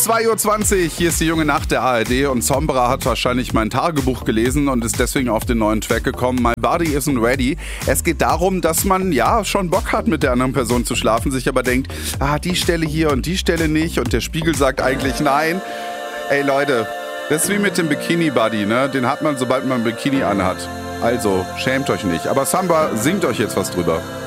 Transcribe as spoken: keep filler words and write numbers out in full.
zwei Uhr zwanzig, hier ist die junge Nacht der A R D und Sombra hat wahrscheinlich mein Tagebuch gelesen und ist deswegen auf den neuen Track gekommen. My Body Isn't Ready. Es geht darum, dass man ja schon Bock hat, mit der anderen Person zu schlafen, sich aber denkt, ah, die Stelle hier und die Stelle nicht und der Spiegel sagt eigentlich nein. Ey Leute, das ist wie mit dem Bikini-Buddy, ne? Den hat man, sobald man ein Bikini anhat. Also, schämt euch nicht. Aber Samba singt euch jetzt was drüber.